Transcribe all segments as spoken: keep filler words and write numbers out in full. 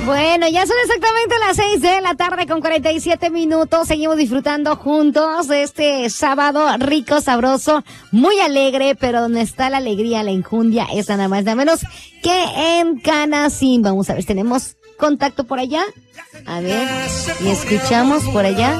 Bueno, ya son exactamente las seis de la tarde con cuarenta y siete minutos. Seguimos disfrutando juntos de este sábado rico, sabroso, muy alegre, pero donde está la alegría, la enjundia, es nada más nada menos que en Canacín. Vamos a ver, tenemos contacto por allá. A ver, y escuchamos por allá.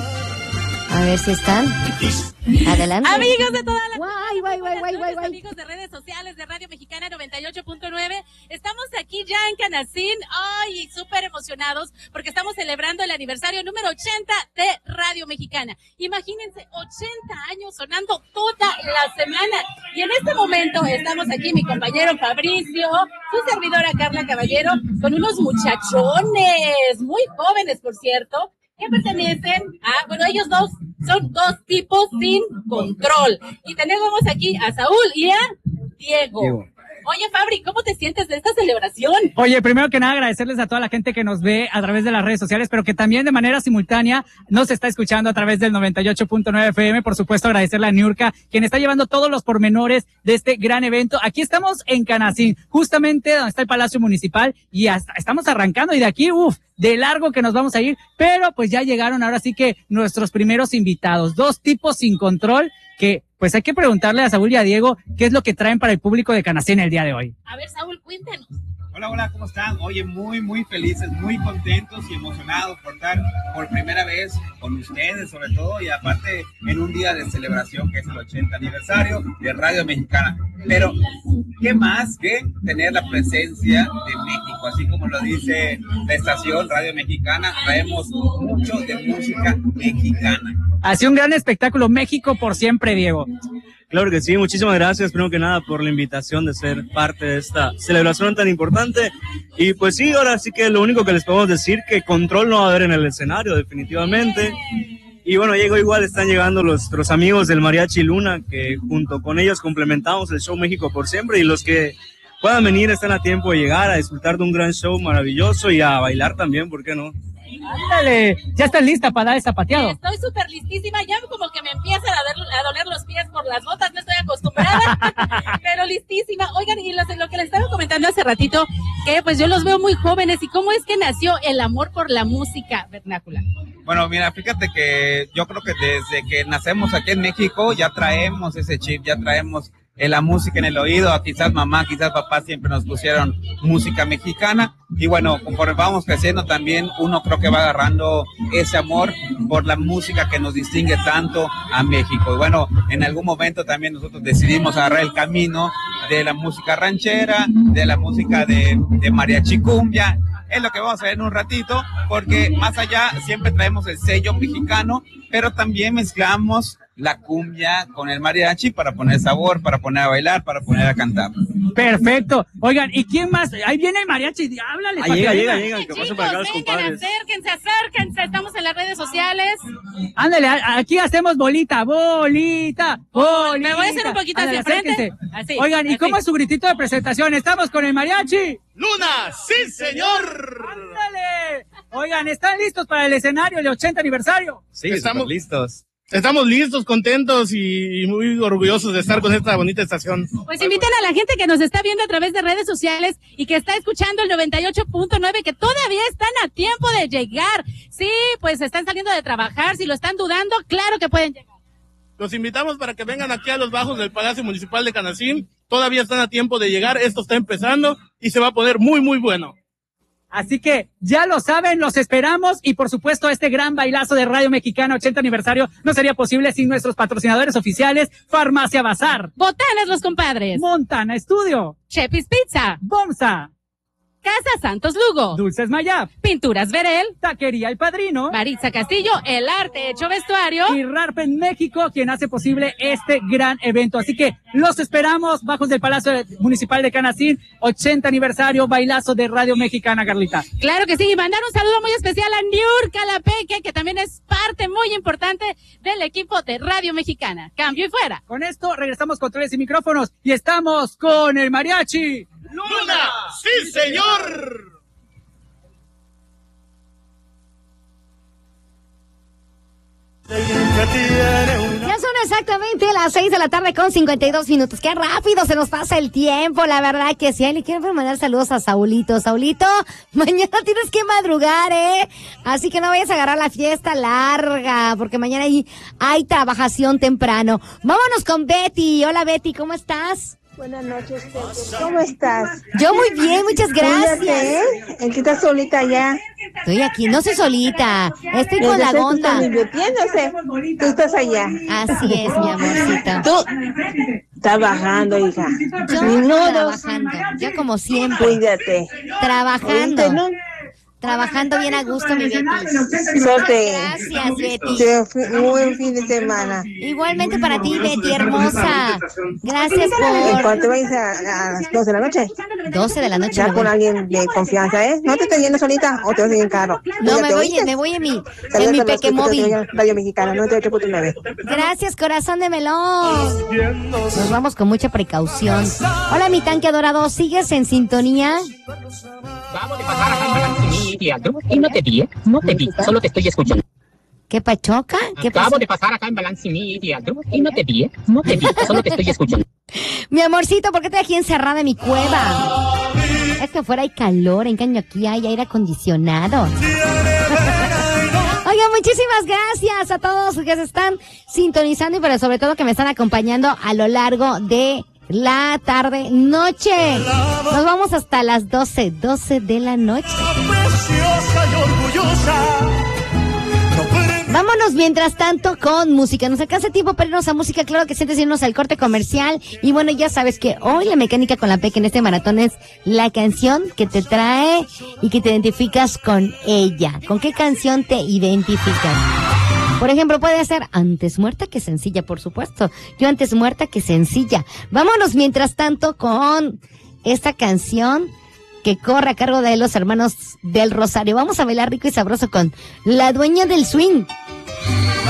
A ver si están. Adelante. Amigos de toda la guay, guay, guay, guay, guay, guay. amigos de redes sociales de Radio Mexicana noventa y ocho punto nueve, estamos aquí ya en Canacín, ay, súper emocionados porque estamos celebrando el aniversario número ochenta de Radio Mexicana. Imagínense, ochenta años sonando toda la semana. Y en este momento estamos aquí, mi compañero Fabricio, su servidora Carla Caballero, con unos muchachones, muy jóvenes, por cierto, que pertenecen a, bueno, ellos dos son dos tipos sin control. Y tenemos aquí a Saúl y a Diego. Diego. Oye, Fabri, ¿cómo te sientes de esta celebración? Oye, primero que nada agradecerles a toda la gente que nos ve a través de las redes sociales, pero que también de manera simultánea nos está escuchando a través del noventa y ocho punto nueve F M. Por supuesto, agradecerle a Niurka, quien está llevando todos los pormenores de este gran evento. Aquí estamos en Canacín, justamente donde está el Palacio Municipal, y hasta estamos arrancando, y de aquí, uff, de largo que nos vamos a ir, pero pues ya llegaron ahora sí que nuestros primeros invitados, dos tipos sin control, que pues hay que preguntarle a Saúl y a Diego qué es lo que traen para el público de Canacín el día de hoy. A ver, Saúl, cuéntanos. Hola, hola, ¿cómo están? Oye, muy, muy felices, muy contentos y emocionados por estar por primera vez con ustedes, sobre todo, y aparte en un día de celebración que es el ochenta aniversario de Radio Mexicana. Pero, ¿qué más que tener la presencia de México? Así como lo dice la estación Radio Mexicana, traemos mucho de música mexicana. Así un gran espectáculo, México por siempre, Diego. Claro que sí, muchísimas gracias, primero que nada, por la invitación de ser parte de esta celebración tan importante. Y pues sí, ahora sí que lo único que les podemos decir, que control no va a haber en el escenario, definitivamente. Y bueno, llegó igual, están llegando los, nuestros amigos del Mariachi Luna, que junto con ellos complementamos el show México por siempre, y los que puedan venir están a tiempo de llegar a disfrutar de un gran show maravilloso y a bailar también, ¿por qué no? Ándale, ya estás lista para dar el zapateado. Estoy súper listísima, ya como que me empiezan a, dar, a doler los pies por las botas, no estoy acostumbrada, pero listísima. Oigan, y lo, lo que les estaba comentando hace ratito, que pues yo los veo muy jóvenes, y cómo es que nació el amor por la música vernácula. Bueno, mira, fíjate que yo creo que desde que nacemos aquí en México ya traemos ese chip, ya traemos la música en el oído. Quizás mamá, quizás papá siempre nos pusieron música mexicana, y bueno, conforme vamos creciendo también uno creo que va agarrando ese amor por la música que nos distingue tanto a México. Y bueno, en algún momento también nosotros decidimos agarrar el camino de la música ranchera, de la música de, de mariachi cumbia. Es lo que vamos a ver en un ratito, porque más allá siempre traemos el sello mexicano, pero también mezclamos la cumbia con el mariachi para poner sabor, para poner a bailar, para poner a cantar. Perfecto. Oigan, ¿y quién más? Ahí viene el mariachi, háblale. Ahí llega, llega, llega, que chicos, pasen para acá los vengan, compadres. acérquense, acérquense, estamos en las redes sociales. Ándale, aquí hacemos bolita, bolita, bolita. Me voy a hacer un poquito Ándale, hacia frente. acérquense. Así, Oigan, ¿y así. cómo es su gritito de presentación? ¿Estamos con el mariachi? ¡Luna! ¡Sí, señor! ¡Ándale! Oigan, ¿están listos para el escenario del ochenta aniversario? Sí, estamos listos. Estamos listos, contentos y muy orgullosos de estar con esta bonita estación. Pues inviten a la gente que nos está viendo a través de redes sociales y que está escuchando el noventa y ocho punto nueve, que todavía están a tiempo de llegar. Sí, pues están saliendo de trabajar, si lo están dudando, claro que pueden llegar. Los invitamos para que vengan aquí a los bajos del Palacio Municipal de Canacín. Todavía están a tiempo de llegar, esto está empezando y se va a poner muy, muy bueno. Así que ya lo saben, los esperamos, y por supuesto este gran bailazo de Radio Mexicana ochenta aniversario no sería posible sin nuestros patrocinadores oficiales: Farmacia Bazar, Botanes los compadres, Montana Studio, Chepis Pizza, Bomsa, Casa Santos Lugo, Dulces Mayab, Pinturas Verel, Taquería El Padrino, Maritza Castillo, El Arte Hecho Vestuario, y Rarpen México, quien hace posible este gran evento. Así que los esperamos bajos del Palacio Municipal de Canacín, ochenta aniversario, bailazo de Radio Mexicana, Carlita. Claro que sí, y mandar un saludo muy especial a Niurka La Peque, que también es parte muy importante del equipo de Radio Mexicana. Cambio y fuera. Con esto regresamos controles y micrófonos, y estamos con el mariachi ¡Luna! ¡Sí, señor! Ya son exactamente las seis de la tarde con cincuenta y dos minutos. Qué rápido se nos pasa el tiempo, la verdad que sí. Le quiero mandar saludos a Saulito. Saulito, mañana tienes que madrugar, ¿eh? Así que no vayas a agarrar la fiesta larga, porque mañana hay, hay trabajación temprano. Vámonos con Betty. Hola, Betty, ¿cómo estás? Buenas noches, Pepe. ¿Cómo estás? Yo muy bien, muchas gracias. Cuídate, ¿eh? ¿En qué estás solita ya? Estoy aquí, no soy solita. Estoy con la Gonda. Divirtiéndose. Tú estás allá. Así es, mi amorcito. Tú trabajando, hija. Yo Ni modo. trabajando, yo como siempre. Cuídate. Trabajando. ¿Oíste, no? Trabajando bien a gusto, mi Betty. Suerte. Gracias, Betty. Sí, muy buen fin de semana. Igualmente para ti, Betty, hermosa. Gracias En por... cuanto vayas a, a las doce de la noche, doce de la noche. ya me con voy. alguien de confianza, ¿eh? No te estés yendo solita o te vas en el carro. No, me Cuídate, voy, ¿oíste? me voy en mi, en Saludos mi a los peque que te móvil. oyen Radio Mexicana, noventa y ocho punto nueve. Gracias, corazón de melón. Nos vamos con mucha precaución. Hola, mi tanque adorado. ¿Sigues en sintonía? Acabo de pasar acá en Balancini, teatro, y no te vi, ¿eh? No te vi, solo te estoy escuchando. ¿Qué pachoca? ¿Qué Acabo pasó? de pasar acá en Balancini, teatro, y no te vi, ¿eh? No te vi, solo te estoy escuchando. Mi amorcito, ¿por qué estoy aquí encerrada en mi cueva? Es que afuera hay calor, en cambio aquí hay aire acondicionado. Oigan, muchísimas gracias a todos que se están sintonizando y pero sobre todo que me están acompañando a lo largo de la tarde, noche. Nos vamos hasta las doce, doce de la noche. Vámonos mientras tanto con música. Nos alcanza tiempo para irnos a música, claro que sí, antes de irnos al corte comercial. Y bueno, ya sabes que hoy la mecánica con la Peque en este maratón es la canción que te trae y que te identificas con ella. ¿Con qué canción te identificas? Por ejemplo, puede ser Antes muerta que sencilla, por supuesto. Yo antes muerta que sencilla. Vámonos mientras tanto con esta canción que corre a cargo de los hermanos del Rosario. Vamos a bailar rico y sabroso con La Dueña del Swing.